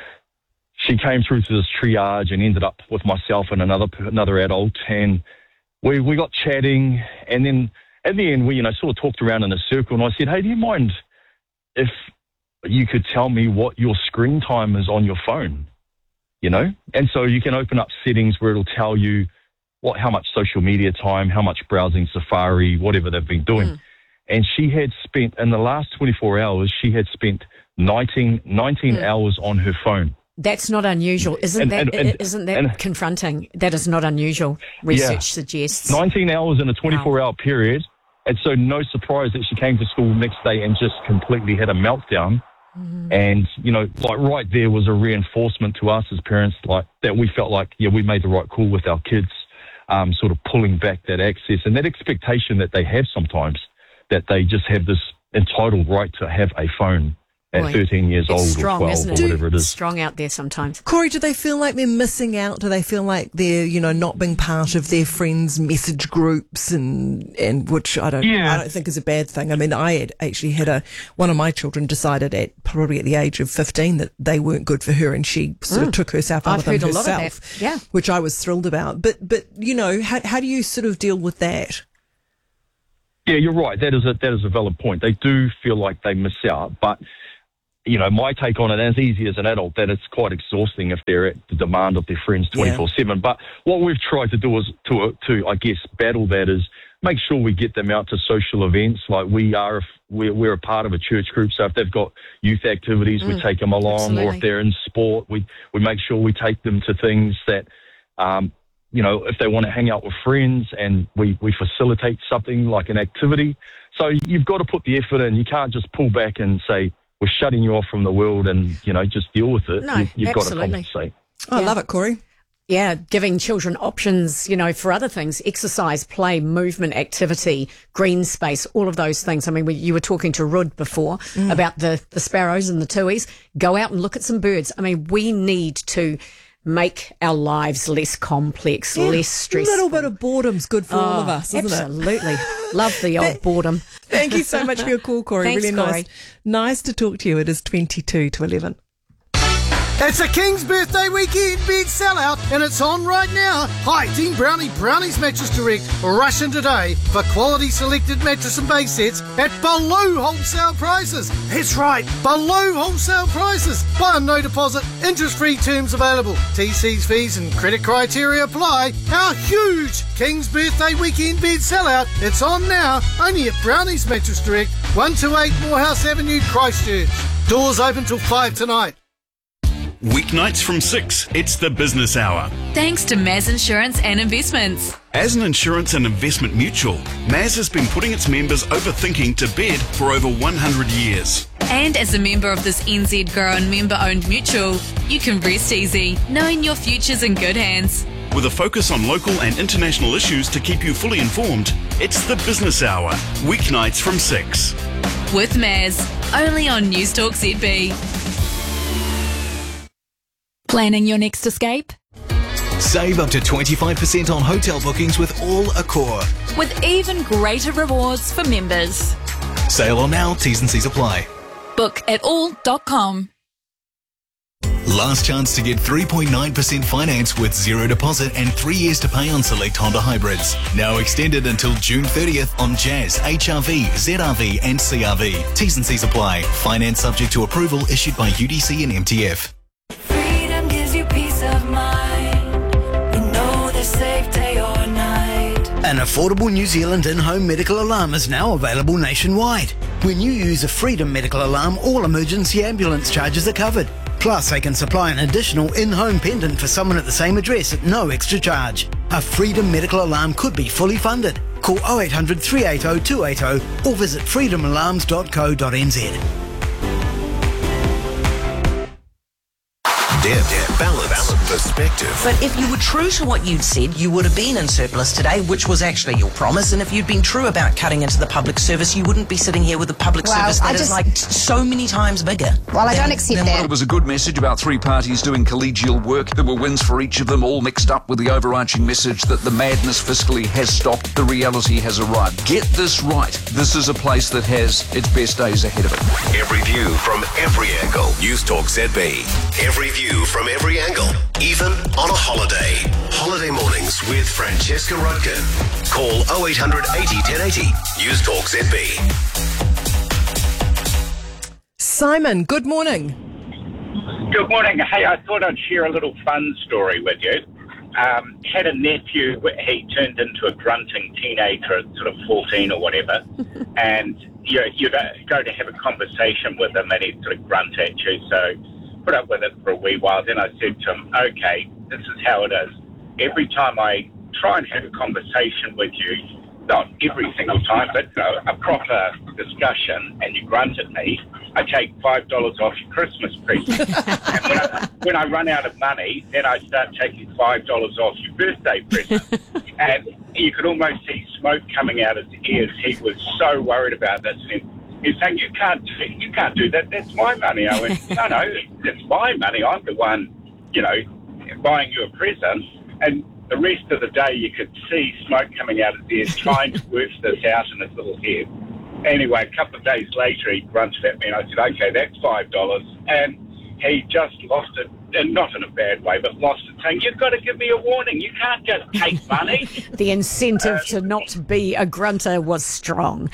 [SPEAKER 21] she came through to this triage and ended up with myself and another another adult, and we we got chatting, and then at the end we, you know, sort of talked around in a circle, and I said, hey, do you mind if you could tell me what your screen time is on your phone, you know? And so you can open up settings where it'll tell you what, how much social media time, how much browsing Safari, whatever they've been doing.
[SPEAKER 1] Mm.
[SPEAKER 21] And she had spent, in the last twenty-four hours, she had spent nineteen, nineteen
[SPEAKER 1] Mm.
[SPEAKER 21] hours on her phone.
[SPEAKER 1] That's not unusual, isn't
[SPEAKER 21] And-
[SPEAKER 1] that?
[SPEAKER 21] and- and-
[SPEAKER 1] isn't that
[SPEAKER 21] and-
[SPEAKER 1] confronting? That is not unusual. Research
[SPEAKER 21] Yeah.
[SPEAKER 1] suggests.
[SPEAKER 21] nineteen hours in a twenty-four hour period. And so no surprise that she came to school the next day and just completely had a meltdown. And, you know, like right there was a reinforcement to us as parents, like that we felt like, yeah, we made the right call with our kids, um, sort of pulling back that access and that expectation that they have sometimes, that they just have this entitled right to have a phone. at
[SPEAKER 1] Boy,
[SPEAKER 21] thirteen years
[SPEAKER 1] it's
[SPEAKER 21] old
[SPEAKER 1] strong,
[SPEAKER 21] or twelve
[SPEAKER 1] isn't
[SPEAKER 21] or
[SPEAKER 1] it?
[SPEAKER 21] whatever it is.
[SPEAKER 1] Strong out there sometimes.
[SPEAKER 2] Corey, do they feel like they're missing out? Do they feel like they're, you know, not being part of their friends' message groups, and and which I don't,
[SPEAKER 20] Yeah.
[SPEAKER 2] I don't think is a bad thing. I mean, I had actually had a one of my children decided at probably at the age of fifteen that they weren't good for her, and she sort of
[SPEAKER 1] Mm.
[SPEAKER 2] took herself out
[SPEAKER 1] I've
[SPEAKER 2] of them
[SPEAKER 1] heard a lot of
[SPEAKER 2] herself.
[SPEAKER 1] that. Yeah.
[SPEAKER 2] which I was thrilled about. But but you know, how how do you sort of deal with that?
[SPEAKER 21] Yeah, you're right. That is a that is a valid point. They do feel like they miss out, but you know, my take on it, as easy as an adult, that it's quite exhausting if they're at the demand of their friends twenty-four seven. But what we've tried to do is to to I guess battle that is make sure we get them out to social events. Like we are, if we're, we're a part of a church group, so if they've got youth activities,
[SPEAKER 4] Mm,
[SPEAKER 21] we take them along,
[SPEAKER 4] absolutely.
[SPEAKER 21] or if they're in sport, we we make sure we take them to things that. Um, You know, if they want to hang out with friends, and we, we facilitate something like an activity. So you've got to put the effort in. You can't just pull back and say, we're shutting you off from the world and, you know, just deal with it.
[SPEAKER 1] No,
[SPEAKER 21] you, you've
[SPEAKER 1] absolutely.
[SPEAKER 21] got to compensate.
[SPEAKER 2] Oh, I love it, Corey.
[SPEAKER 1] Yeah, giving children options, you know, for other things, exercise, play, movement, activity, green space, all of those things. I mean, we, you were talking to Rud before
[SPEAKER 2] Mm.
[SPEAKER 1] about the, the sparrows and the tuis. Go out and look at some birds. I mean, we need to make our lives less complex,
[SPEAKER 2] Yeah,
[SPEAKER 1] less
[SPEAKER 2] A
[SPEAKER 1] stressful.
[SPEAKER 2] little bit of boredom's good for all of
[SPEAKER 1] Oh,
[SPEAKER 2] us, isn't
[SPEAKER 1] absolutely.
[SPEAKER 2] it?
[SPEAKER 1] Love the old boredom.
[SPEAKER 2] Thank you so much for your call, Corey.
[SPEAKER 1] Thanks,
[SPEAKER 2] really
[SPEAKER 1] Corey.
[SPEAKER 2] nice. Nice to talk to you. It is twenty-two to eleven.
[SPEAKER 4] It's a King's Birthday Weekend bed sellout, and it's on right now. Hi, Team Brownie Brownies Mattress Direct. Rush in today for quality selected mattress and base sets at below wholesale prices. That's right, below wholesale prices. Buy on no deposit, interest-free terms available. T Cs, fees and credit criteria apply. Our huge King's Birthday Weekend bed sellout. It's on now, only at Brownies Mattress Direct, one two eight Morehouse Avenue, Christchurch. Doors open till five tonight.
[SPEAKER 22] Weeknights from six, it's the business hour.
[SPEAKER 17] Thanks to Maz Insurance and Investments.
[SPEAKER 22] As an insurance and investment mutual, Maz has been putting its members over thinking to bed for over one hundred years.
[SPEAKER 17] And as a member of this N Z grown member-owned mutual, you can rest easy, knowing your future's in good hands.
[SPEAKER 22] With a focus on local and international issues to keep you fully informed, it's the business hour, weeknights from six.
[SPEAKER 17] With Maz, only on News Talk Z B. Planning your next escape?
[SPEAKER 23] Save up to twenty-five percent on hotel bookings with All Accor.
[SPEAKER 17] With even greater rewards for members.
[SPEAKER 23] Sale on now, T's and C's apply.
[SPEAKER 17] Book at all dot com.
[SPEAKER 23] Last chance to get three point nine percent finance with zero deposit and three years to pay on select Honda hybrids. Now extended until June thirtieth on Jazz, H R V, Z R V and C R V. T's and C's apply. Finance subject to approval issued by U D C and M T F.
[SPEAKER 14] Freedom gives you peace of mind. You know they're safe day or night.
[SPEAKER 24] An affordable New Zealand in-home medical alarm is now available nationwide. When you use a Freedom medical alarm, all emergency ambulance charges are covered. Plus, they can supply an additional in-home pendant for someone at the same address at no extra charge. A Freedom medical alarm could be fully funded. Call oh eight hundred, three eight oh, two eight oh or visit freedom alarms dot co dot n z.
[SPEAKER 25] Deb, balance, perspective.
[SPEAKER 26] But if you were true to what you'd said, you would have been in surplus today, which was actually your promise. And if you'd been true about cutting into the public service, you wouldn't be sitting here with a public
[SPEAKER 27] Well,
[SPEAKER 26] service
[SPEAKER 27] I
[SPEAKER 26] that is
[SPEAKER 27] just-
[SPEAKER 26] like t- so many times bigger.
[SPEAKER 27] Well, I don't accept that.
[SPEAKER 28] It was a good message about three parties doing collegial work. There were wins for each of them, all mixed up with the overarching message that the madness fiscally has stopped, the reality has arrived. Get this right. This is a place that has its best days ahead of it.
[SPEAKER 25] Every view from every angle. News Talk Z B. Every view from every angle, even on a holiday. Holiday mornings with Francesca Rodkin. Call oh eight hundred eighty ten eighty. News Talk Z B.
[SPEAKER 2] Simon, good morning.
[SPEAKER 29] Good morning. Hey, I thought I'd share a little fun story with you. Um, had a nephew, he turned into a grunting teenager at sort of fourteen or whatever, and you, you go to have a conversation with him and he'd sort of grunt at you, so put up with it for a wee while. Then I said to him, okay, this is how it is. Every time I try and have a conversation with you, not every single time, but you know, a proper discussion, and you grunt at me, I take five dollars off your Christmas present. And when I, when I run out of money, then I start taking five dollars off your birthday present. And you could almost see smoke coming out his ears. He was so worried about this. And He's saying, you can't, you can't do that. That's my money. I went, no, no, it's my money. I'm the one, you know, buying you a present. And the rest of the day, you could see smoke coming out of there, trying to work this out in his little head. Anyway, a couple of days later, he grunted at me, and I said, okay, that's five dollars. And he just lost it, and not in a bad way, but lost it, saying, you've got to give me a warning. You can't just take money.
[SPEAKER 1] The incentive uh, to not be a grunter was strong.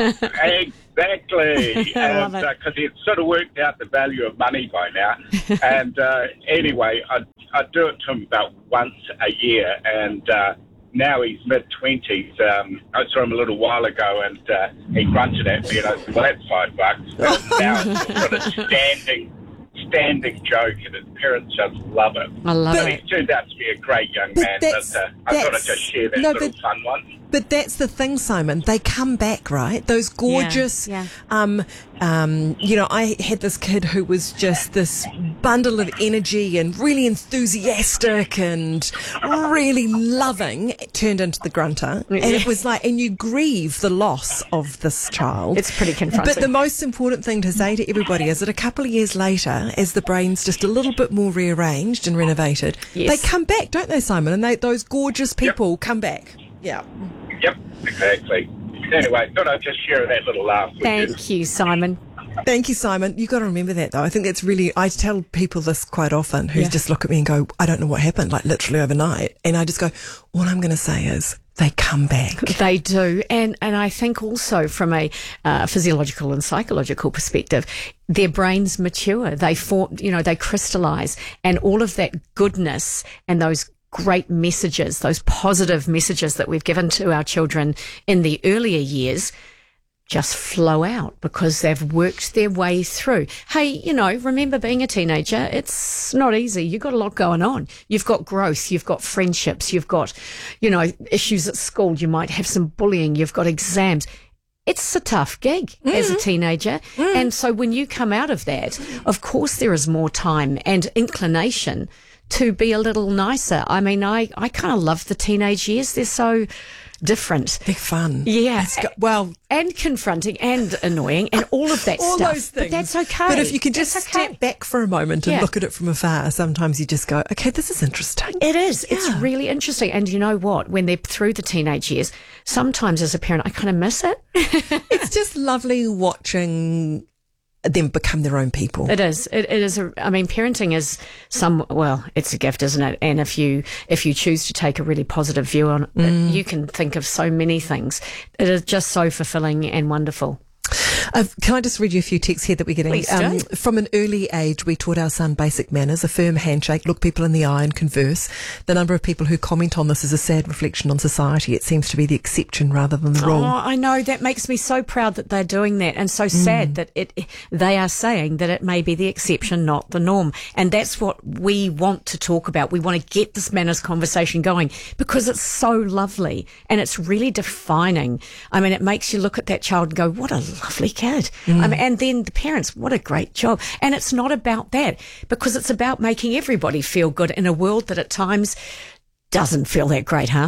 [SPEAKER 29] Exactly. And because uh, he had sort of worked out the value of money by now. And uh, anyway, I'd, I'd do it to him about once a year, and uh, now he's mid-twenties. Um, I saw him a little while ago, and uh, he grunted at me, and I said, well, that's five bucks. But now it's sort of standing... standing joke, and his parents just love it.
[SPEAKER 1] I love
[SPEAKER 29] but
[SPEAKER 1] it.
[SPEAKER 29] He's turned out to be a great young man, but uh, I thought I'd just share that
[SPEAKER 2] no,
[SPEAKER 29] little
[SPEAKER 2] but,
[SPEAKER 29] fun one.
[SPEAKER 2] But that's the thing, Simon. They come back, right? Those gorgeous,
[SPEAKER 1] yeah, yeah.
[SPEAKER 2] Um, um, you know, I had this kid who was just this bundle of energy and really enthusiastic and really loving. It turned into the grunter. And it was like, and you grieve the loss of this child.
[SPEAKER 1] It's pretty confronting.
[SPEAKER 2] But the most important thing to say to everybody is that a couple of years later, as the brain's just a little bit more rearranged and renovated,
[SPEAKER 29] Yes.
[SPEAKER 2] they come back, don't they, Simon? And they, those gorgeous people yep. come back. Yeah.
[SPEAKER 29] Yep, exactly. Anyway, thought I'd just share that little laugh with you.
[SPEAKER 1] Thank you, Simon.
[SPEAKER 2] Thank you, Simon. You've got to remember that, though. I think that's really, I tell people this quite often who
[SPEAKER 1] Yeah.
[SPEAKER 2] just look at me and go, I don't know what happened, like literally overnight. And I just go, all I'm going to say is, they come back.
[SPEAKER 1] They do. And and I think also from a uh, physiological and psychological perspective, their brains mature. They form, you know, they crystallize, and all of that goodness and those great messages, those positive messages that we've given to our children in the earlier years just flow out because they've worked their way through. Hey, you know, remember being a teenager, it's not easy. You've got a lot going on. You've got growth, you've got friendships, you've got, you know, issues at school. You might have some bullying, you've got exams. It's a tough gig mm. as a teenager. Mm. And so when you come out of that, of course there is more time and inclination to be a little nicer. I mean, I, I kind of love the teenage years. They're so different.
[SPEAKER 2] They're fun.
[SPEAKER 1] Yeah.
[SPEAKER 2] Got, well,
[SPEAKER 1] and confronting and annoying and all of that
[SPEAKER 2] all
[SPEAKER 1] stuff.
[SPEAKER 2] Those things.
[SPEAKER 1] But that's okay.
[SPEAKER 2] But if you can just
[SPEAKER 1] okay.
[SPEAKER 2] step back for a moment and
[SPEAKER 1] yeah.
[SPEAKER 2] look at it from afar, sometimes you just go, okay, this is interesting.
[SPEAKER 1] It is.
[SPEAKER 2] Yeah.
[SPEAKER 1] It's really interesting. And you know what? When they're through the teenage years, sometimes as a parent, I kind of miss it.
[SPEAKER 2] It's just lovely watching them become their own people.
[SPEAKER 1] It is. It, it is. A, I mean, parenting is some. Well, it's a gift, isn't it? And if you if you choose to take a really positive view on it,
[SPEAKER 2] Mm.
[SPEAKER 1] you can think of so many things. It is just so fulfilling and wonderful.
[SPEAKER 2] Uh, can I just read you a few texts here that we're getting?
[SPEAKER 1] Please do.
[SPEAKER 2] Um, from an early age, we taught our son basic manners, a firm handshake, look people in the eye and converse. The number of people who comment on this is a sad reflection on society. It seems to be the exception rather than the rule.
[SPEAKER 1] Oh, I know. That makes me so proud that they're doing that, and so sad
[SPEAKER 2] Mm.
[SPEAKER 1] that it they are saying that it may be the exception, not the norm. And that's what we want to talk about. We want to get this manners conversation going because it's so lovely and it's really defining. I mean, it makes you look at that child and go, what a lovely kid.
[SPEAKER 2] Mm.
[SPEAKER 1] I mean, and then the parents, what a great job. And it's not about that because it's about making everybody feel good in a world that at times doesn't feel that great, huh?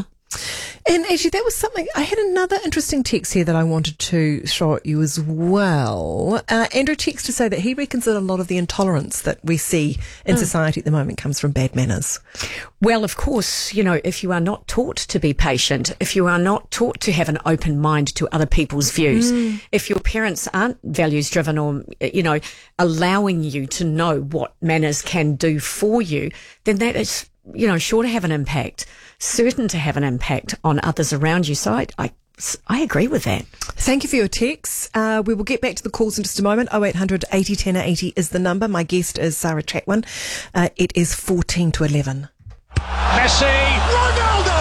[SPEAKER 2] And actually, that was something, I had another interesting text here that I wanted to throw at you as well. Uh, Andrew texts to say that he reckons that a lot of the intolerance that we see in
[SPEAKER 1] Mm.
[SPEAKER 2] society at the moment comes from bad manners.
[SPEAKER 1] Well, of course, you know, if you are not taught to be patient, if you are not taught to have an open mind to other people's views,
[SPEAKER 2] Mm.
[SPEAKER 1] if your parents aren't values driven or, you know, allowing you to know what manners can do for you, then that is, you know, sure to have an impact, certain to have an impact on others around you. So I, I, I agree with that.
[SPEAKER 2] Thank you for your texts. Uh, we will get back to the calls in just a moment. oh eight hundred eighty ten eighty is the number. My guest is Sarah Chatwin. Uh, it is fourteen to eleven.
[SPEAKER 5] Messi, Ronaldo!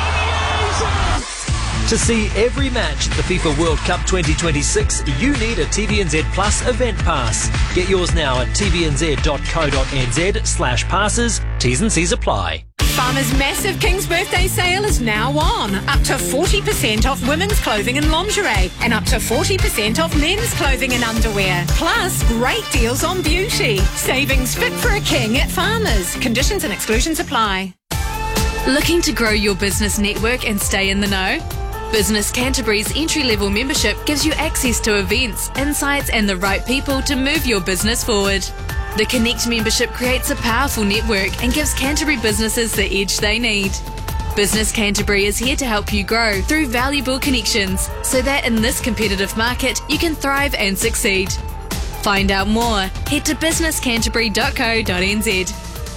[SPEAKER 6] To see every match at the FIFA World Cup twenty twenty-six, you need a T V N Z Plus event pass. Get yours now at tvnz.co.nz slash passes. T's and C's apply.
[SPEAKER 7] Farmer's massive King's Birthday sale is now on. Up to forty percent off women's clothing and lingerie, and up to forty percent off men's clothing and underwear. Plus, great deals on beauty. Savings fit for a king at Farmer's. Conditions and exclusions apply.
[SPEAKER 17] Looking to grow your business network and stay in the know? Business Canterbury's entry-level membership gives you access to events, insights and the right people to move your business forward. The Connect membership creates a powerful network and gives Canterbury businesses the edge they need. Business Canterbury is here to help you grow through valuable connections so that in this competitive market you can thrive and succeed. Find out more, head to business canterbury dot co dot n z.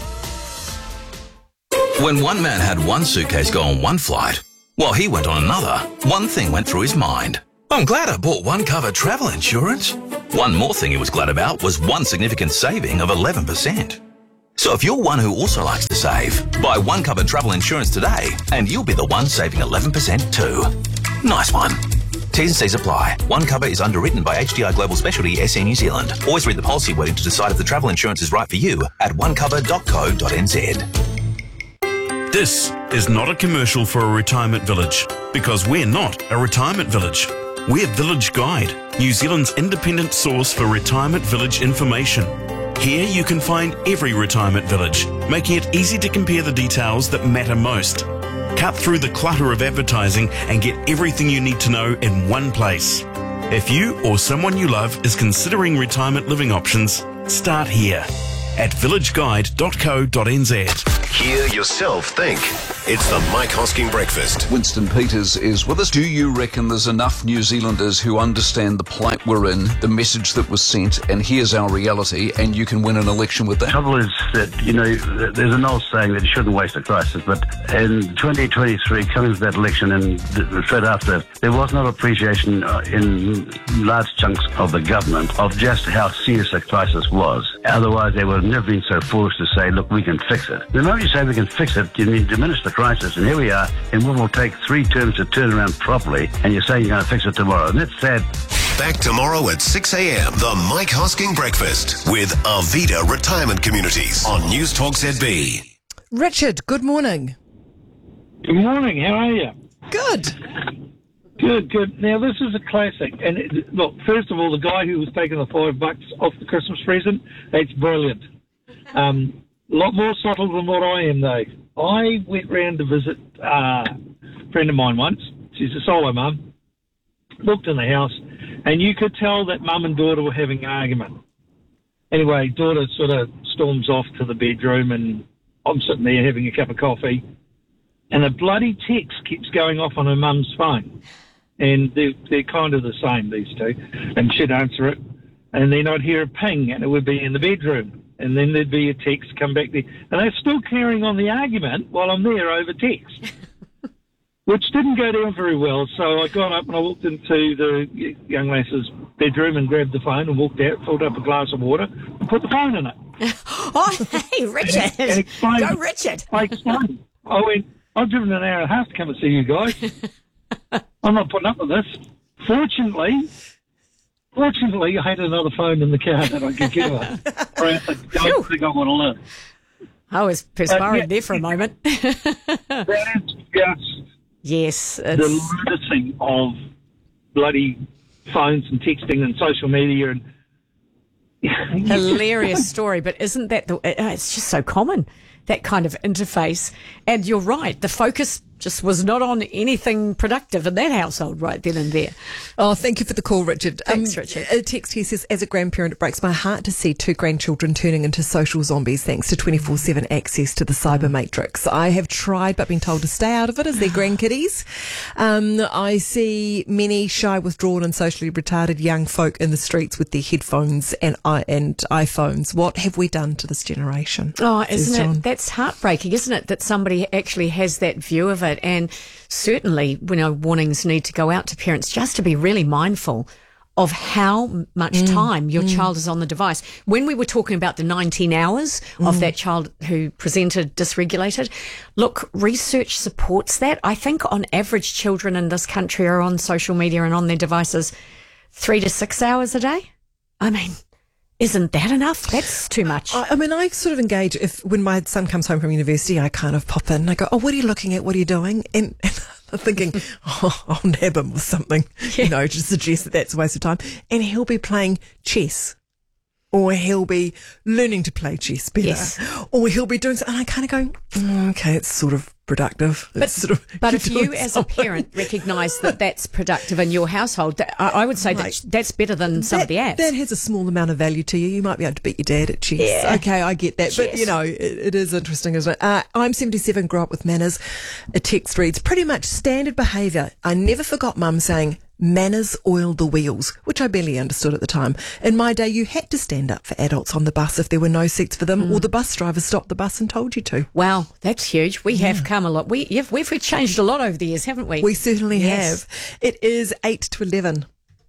[SPEAKER 3] When one man had one suitcase go on one flight, while he went on another, one thing went through his mind. I'm glad I bought one cover travel insurance. One more thing he was glad about was one significant saving of eleven percent. So if you're one who also likes to save, buy one cover travel insurance today and you'll be the one saving eleven percent too. Nice one. T's and C's apply. One cover is underwritten by H D I Global Specialty S E New Zealand. Always read the policy wording to decide if the travel insurance is right for you at one cover dot co dot n z.
[SPEAKER 22] This is not a commercial for a retirement village, because we're not a retirement village. We're Village Guide, New Zealand's independent source for retirement village information. Here you can find every retirement village, making it easy to compare the details that matter most. Cut through the clutter of advertising and get everything you need to know in one place. If you or someone you love is considering retirement living options, start here at village guide dot co dot n z.
[SPEAKER 25] Hear yourself think. It's the Mike Hosking Breakfast.
[SPEAKER 28] Winston Peters is with us. Do you reckon there's enough New Zealanders who understand the plight we're in, the message that was sent, and here's our reality, and you can win an election with that?
[SPEAKER 8] The trouble is that, you know, there's an old saying that you shouldn't waste a crisis, but in twenty twenty-three, coming to that election and straight after, there was not appreciation in large chunks of the government of just how serious the crisis was. Otherwise, they would have never been so foolish to say, look, we can fix it. The moment you say we can fix it, you mean diminish the crisis, and here we are, and what will take three terms to turn around properly, and you're saying you're going to fix it tomorrow, and that's sad.
[SPEAKER 25] Back tomorrow at six a.m. The Mike Hosking Breakfast with Arvida Retirement Communities on News Talk Z B.
[SPEAKER 2] Richard, good morning.
[SPEAKER 9] Good morning, how are you?
[SPEAKER 2] Good.
[SPEAKER 9] Good, good. Now, this is a classic. And it, look, first of all, the guy who was taking the five bucks off the Christmas present, that's brilliant. Um, a lot more subtle than what I am, though. I went round to visit uh, a friend of mine once. She's a solo mum. Looked in the house, and you could tell that mum and daughter were having an argument. Anyway, daughter sort of storms off to the bedroom, and I'm sitting there having a cup of coffee, and a bloody text keeps going off on her mum's phone. And they're, they're kind of the same, these two. And she'd answer it, and then I'd hear a ping, and it would be in the bedroom. And then there'd be a text come back there. And they're still carrying on the argument while I'm there over text, which didn't go down very well. So I got up and I walked into the young lass's bedroom and grabbed the phone and walked out, filled up a glass of water, and put the phone in it.
[SPEAKER 1] Oh, hey, Richard.
[SPEAKER 9] And, and explained,
[SPEAKER 1] Go, Richard.
[SPEAKER 9] I explained. I went, I've driven an hour and a half to come and see you guys. I'm not putting up with this. Fortunately... Fortunately, I had another phone in the car that I could give her. I don't think I want to live.
[SPEAKER 1] I was perspiring
[SPEAKER 9] Uh, yeah.
[SPEAKER 1] there for a moment.
[SPEAKER 9] That is just
[SPEAKER 1] yes,
[SPEAKER 9] the
[SPEAKER 1] it's...
[SPEAKER 9] lunacy of bloody phones and texting and social media and
[SPEAKER 1] hilarious story, but isn't that the, it's just so common, that kind of interface. And you're right, the focus just was not on anything productive in that household right then and there.
[SPEAKER 2] Oh, thank you for the call, Richard.
[SPEAKER 1] Thanks,
[SPEAKER 2] um,
[SPEAKER 1] Richard.
[SPEAKER 2] A text here says, as a grandparent, it breaks my heart to see two grandchildren turning into social zombies thanks to twenty-four seven access to the cyber matrix. I have tried but been told to stay out of it as their grandkiddies. Um, I see many shy, withdrawn and socially retarded young folk in the streets with their headphones and, i and iPhones. What have we done to this generation?
[SPEAKER 1] Oh,
[SPEAKER 2] Says
[SPEAKER 1] isn't
[SPEAKER 2] John.
[SPEAKER 1] it? That's heartbreaking, isn't it? That somebody actually has that view of it. And certainly, you know, warnings need to go out to parents just to be really mindful of how much
[SPEAKER 2] Mm,
[SPEAKER 1] time your
[SPEAKER 2] mm.
[SPEAKER 1] child is on the device. When we were talking about the nineteen hours of
[SPEAKER 2] Mm.
[SPEAKER 1] that child who presented dysregulated, look, research supports that. I think on average, children in this country are on social media and on their devices three to six hours a day. I mean, isn't that enough? That's too much.
[SPEAKER 2] I, I mean, I sort of engage if when my son comes home from university, I kind of pop in and I go, oh, what are you looking at? What are you doing? And, and I'm thinking, oh, I'll nab him with something, yeah. you know, to suggest that that's a waste of time. And he'll be playing chess. Or he'll be learning to play chess better.
[SPEAKER 1] Yes.
[SPEAKER 2] Or he'll be doing something. And I kind of go, oh, okay, it's sort of productive.
[SPEAKER 1] But,
[SPEAKER 2] It's sort of,
[SPEAKER 1] but
[SPEAKER 2] you're
[SPEAKER 1] if you
[SPEAKER 2] doing
[SPEAKER 1] as
[SPEAKER 2] something.
[SPEAKER 1] a parent recognise that that's productive in your household, that, I, I would say
[SPEAKER 2] Right.
[SPEAKER 1] that that's better than some
[SPEAKER 2] that,
[SPEAKER 1] of the apps.
[SPEAKER 2] That has a small amount of value to you. You might be able to beat your dad at chess.
[SPEAKER 1] Yeah.
[SPEAKER 2] Okay, I get that. But,
[SPEAKER 1] Chess.
[SPEAKER 2] you know, it, it is interesting, isn't it? Uh, I'm seventy-seven, grew up with manners. A text reads, pretty much standard behaviour. I never forgot mum saying, manners oil the wheels, which I barely understood at the time. In my day, you had to stand up for adults on the bus if there were no seats for them,
[SPEAKER 1] Mm.
[SPEAKER 2] or the bus driver stopped the bus and told you to.
[SPEAKER 1] Wow, that's huge. We have come a lot. We, you've, we've changed a lot over the years, haven't we?
[SPEAKER 2] We certainly
[SPEAKER 1] Yes.
[SPEAKER 2] have. It is eight to eleven.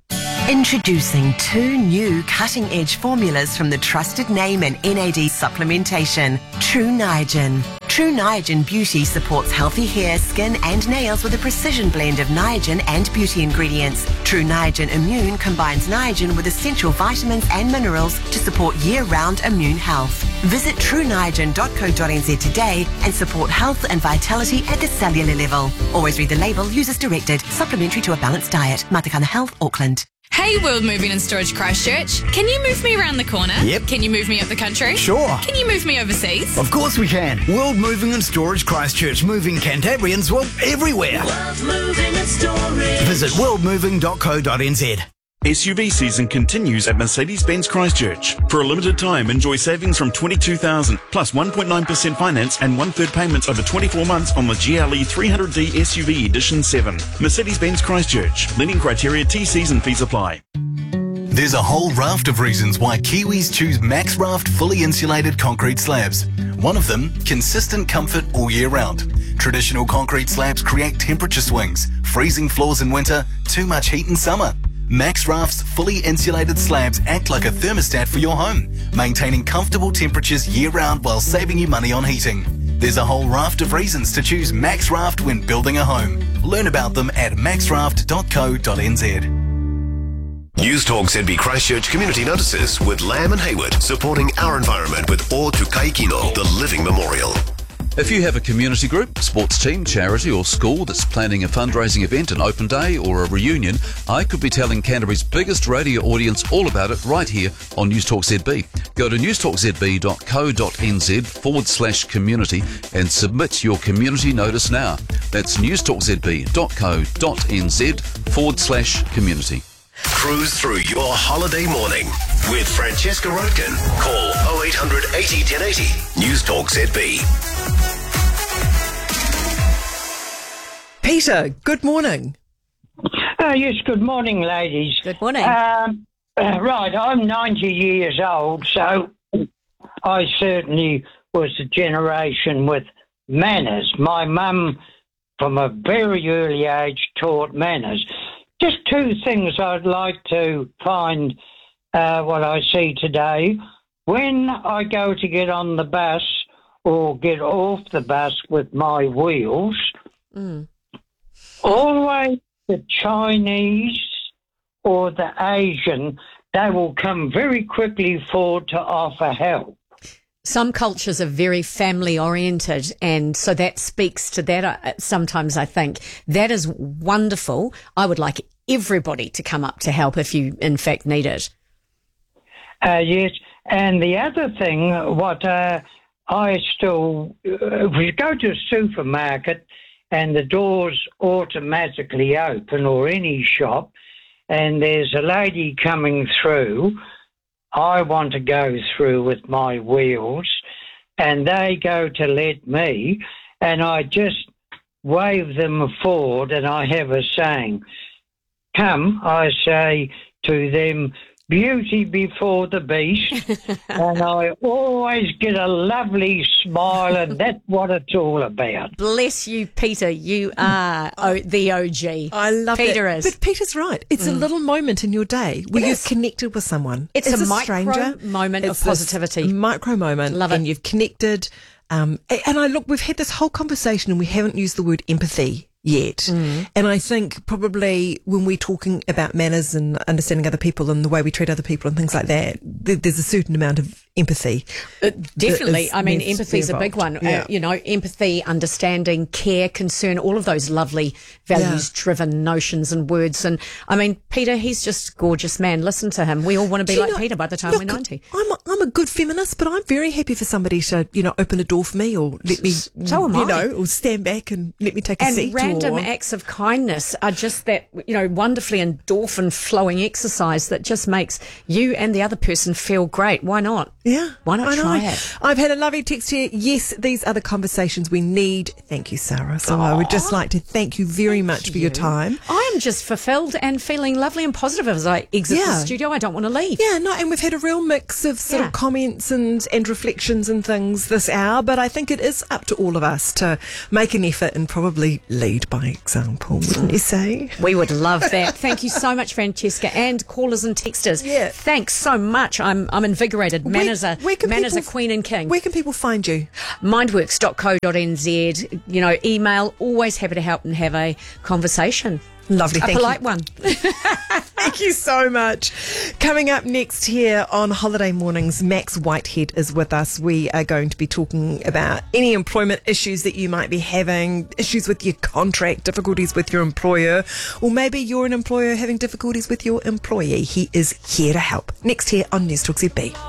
[SPEAKER 10] Introducing two new cutting-edge formulas from the trusted name in N A D supplementation, True Niagen. True Niagen Beauty supports healthy hair, skin and nails with a precision blend of Niagen and beauty ingredients. True Niagen Immune combines Niagen with essential vitamins and minerals to support year-round immune health. Visit true niagen dot co dot n z today and support health and vitality at the cellular level. Always read the label, use as directed. Supplementary to a balanced diet. Matakana Health, Auckland.
[SPEAKER 17] Hey, World Moving and Storage Christchurch. Can you move me around the corner?
[SPEAKER 24] Yep.
[SPEAKER 17] Can you move me up the country?
[SPEAKER 24] Sure.
[SPEAKER 17] Can you move me overseas?
[SPEAKER 24] Of course we can. World Moving and Storage Christchurch, moving Cantabrians, well, everywhere.
[SPEAKER 14] World Moving and Storage.
[SPEAKER 24] Visit world moving dot co dot n z.
[SPEAKER 22] S U V season continues at Mercedes-Benz Christchurch. For a limited time, enjoy savings from twenty-two thousand dollars plus one point nine percent finance and one-third payments over twenty-four months on the G L E three hundred D S U V Edition seven. Mercedes-Benz Christchurch. Lending criteria, T Cs and fees apply.
[SPEAKER 23] There's a whole raft of reasons why Kiwis choose Max Raft fully insulated concrete slabs. One of them, consistent comfort all year round. Traditional concrete slabs create temperature swings, freezing floors in winter, too much heat in summer. Max Raft's fully insulated slabs act like a thermostat for your home, maintaining comfortable temperatures year-round while saving you money on heating. There's a whole raft of reasons to choose Max Raft when building a home. Learn about them at max raft dot co dot n z.
[SPEAKER 25] News Talk Z B Christchurch Community Notices with Lamb and Hayward, supporting our environment with O Tukai Kino, the Living Memorial.
[SPEAKER 3] If you have a community group, sports team, charity or school that's planning a fundraising event, an open day or a reunion, I could be telling Canterbury's biggest radio audience all about it right here on News Talk Z B. Go to news talk z b dot co dot n z forward slash community and submit your community notice now. That's news talk z b dot co dot n z forward slash community.
[SPEAKER 25] Cruise through your holiday morning with Francesca Rodkin. Call oh eight hundred eighty ten eighty. News Talk Z B.
[SPEAKER 2] Peter, good morning.
[SPEAKER 11] Uh, yes, good morning, ladies.
[SPEAKER 1] Good morning.
[SPEAKER 11] Um, uh, right, I'm ninety years old, so I certainly was a generation with manners. My mum, from a very early age, taught manners. Just two things I'd like to find uh, what I see today. When I go to get on the bus or get off the bus with my wheels,
[SPEAKER 1] Mm.
[SPEAKER 11] always the Chinese or the Asian, they will come very quickly forward to offer help.
[SPEAKER 1] Some cultures are very family oriented, and so that speaks to that. uh, Sometimes I think that is wonderful. I would like everybody to come up to help if you, in fact, need it.
[SPEAKER 11] Uh, yes, and the other thing, what uh, I still, uh, if we go to a supermarket and the doors automatically open, or any shop, and there's a lady coming through, I want to go through with my wheels, and they go to let me, and I just wave them forward, and I have a saying, come, I say to them, beauty before the beast, and I always get a lovely smile, and that's what it's all about.
[SPEAKER 1] Bless you, Peter. You are o- the O G.
[SPEAKER 2] I love
[SPEAKER 1] Peter
[SPEAKER 2] it.
[SPEAKER 1] is.
[SPEAKER 2] But Peter's right. It's a
[SPEAKER 1] Mm.
[SPEAKER 2] little moment in your day where
[SPEAKER 1] It
[SPEAKER 2] you've
[SPEAKER 1] is.
[SPEAKER 2] connected with someone.
[SPEAKER 1] It's a micro
[SPEAKER 2] stranger.
[SPEAKER 1] moment of
[SPEAKER 2] It's this
[SPEAKER 1] positivity.
[SPEAKER 2] micro moment.
[SPEAKER 1] Love
[SPEAKER 2] And
[SPEAKER 1] it.
[SPEAKER 2] you've connected. Um, a- and I look, we've had this whole conversation and we haven't used the word empathy yet.
[SPEAKER 1] Mm.
[SPEAKER 2] And I think probably when we're talking about manners and understanding other people and the way we treat other people and things like that, there, there's a certain amount of empathy.
[SPEAKER 1] Uh, definitely.
[SPEAKER 2] is-
[SPEAKER 1] I mean,
[SPEAKER 2] needs to
[SPEAKER 1] empathy
[SPEAKER 2] be
[SPEAKER 1] is a big one.
[SPEAKER 2] involved. Yeah.
[SPEAKER 1] Uh, you know, empathy, understanding, care, concern, all of those lovely values-driven notions and words. And I mean, Peter, he's just a gorgeous man. Listen to him. We all want to be
[SPEAKER 2] Do you
[SPEAKER 1] like
[SPEAKER 2] know-
[SPEAKER 1] Peter by the time
[SPEAKER 2] look,
[SPEAKER 1] we're ninety.
[SPEAKER 2] I'm a, I'm a good feminist, but I'm very happy for somebody to, you know, open a door for me or let me,
[SPEAKER 1] So am
[SPEAKER 2] you
[SPEAKER 1] I.
[SPEAKER 2] know, or stand back and let me take a
[SPEAKER 1] And
[SPEAKER 2] seat.
[SPEAKER 1] random
[SPEAKER 2] or,
[SPEAKER 1] acts of kindness are just that, you know, wonderfully endorphin flowing exercise that just makes you and the other person feel great. Why not?
[SPEAKER 2] Yeah.
[SPEAKER 1] Why not
[SPEAKER 2] I know.
[SPEAKER 1] try it?
[SPEAKER 2] I've had a lovely text here. Yes, these are the conversations we need. Thank you, Sarah. So I would just like to thank you very much for your time.
[SPEAKER 1] I am just fulfilled and feeling lovely and positive as I exit the
[SPEAKER 2] Yeah.
[SPEAKER 1] studio. I don't want to leave.
[SPEAKER 2] Yeah, no, and we've had a real mix of sort
[SPEAKER 1] Yeah.
[SPEAKER 2] of comments and, and reflections and things this hour, but I think it is up to all of us to make an effort and probably lead by example, wouldn't you say?
[SPEAKER 1] We would love that. Thank you so much, Francesca, and callers and texters.
[SPEAKER 2] Yeah.
[SPEAKER 1] Thanks so much. I'm I'm invigorated. Man
[SPEAKER 2] Where-
[SPEAKER 1] is a
[SPEAKER 2] where can
[SPEAKER 1] man is a
[SPEAKER 2] people-
[SPEAKER 1] queen and king.
[SPEAKER 2] Where can people find you?
[SPEAKER 1] mindworks dot co dot n z. You know, email. Always happy to help and have a conversation.
[SPEAKER 2] Lovely,
[SPEAKER 1] a
[SPEAKER 2] thank
[SPEAKER 1] polite
[SPEAKER 2] you.
[SPEAKER 1] one.
[SPEAKER 2] Thank you so much. Coming up next here on Holiday Mornings, Max Whitehead is with us. We are going to be talking about any employment issues that you might be having, issues with your contract, difficulties with your employer, or maybe you're an employer having difficulties with your employee. He is here to help. Next here on News Talk Z B.